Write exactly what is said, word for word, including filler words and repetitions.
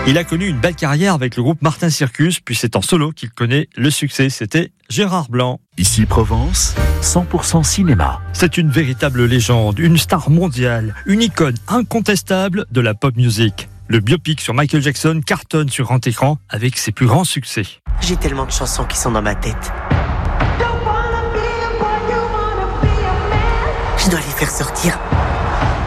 Il a connu une belle carrière avec le groupe Martin Circus, puis c'est en solo qu'il connaît le succès. C'était Gérard Blanc. Ici Provence, cent pour cent cinéma. C'est une véritable légende, une star mondiale, une icône incontestable de la pop music. Le biopic sur Michael Jackson cartonne sur grand écran avec ses plus grands succès. J'ai tellement de chansons qui sont dans ma tête. Je dois les faire sortir.